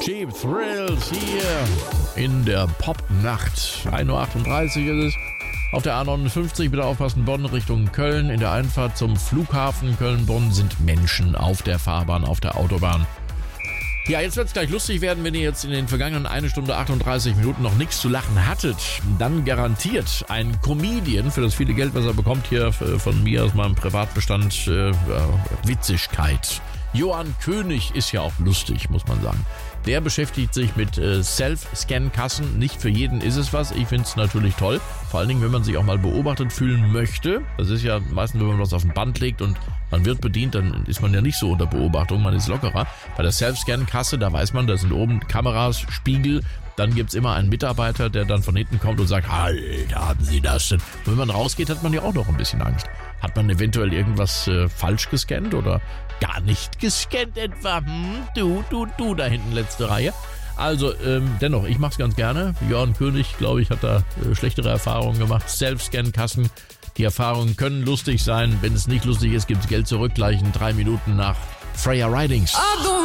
Cheap Thrills hier in der Popnacht. 1.38 Uhr ist es. Auf der A59, bitte aufpassen, Bonn Richtung Köln. In der Einfahrt zum Flughafen Köln-Bonn sind Menschen auf der Fahrbahn, auf der Autobahn. Ja, jetzt wird es gleich lustig werden, wenn ihr jetzt in den vergangenen 1 Stunde 38 Minuten noch nichts zu lachen hattet. Dann garantiert ein Comedian für das viele Geld, was er bekommt hier von mir aus meinem Privatbestand, Witzigkeit. Johann König ist ja auch lustig, muss man sagen. Der beschäftigt sich mit Self-Scan-Kassen. Nicht für jeden ist es was. Ich finde es natürlich toll. Vor allen Dingen, wenn man sich auch mal beobachtet fühlen möchte. Das ist ja meistens, wenn man was auf ein Band legt und man wird bedient, dann ist man ja nicht so unter Beobachtung. Man ist lockerer. Bei der Self-Scan-Kasse, da weiß man, da sind oben Kameras, Spiegel. Dann gibt's immer einen Mitarbeiter, der dann von hinten kommt und sagt, halt, haben Sie das denn? Und wenn man rausgeht, hat man ja auch noch ein bisschen Angst. Hat man eventuell irgendwas falsch gescannt oder gar nicht gescannt etwa? Du da hinten, letzte Reihe. Also, dennoch, ich mach's ganz gerne. Johann König, glaube ich, hat da schlechtere Erfahrungen gemacht. Self-Scan-Kassen, die Erfahrungen können lustig sein. Wenn es nicht lustig ist, gibt's Geld zurück, gleich in 3 Minuten nach Freya Ridings.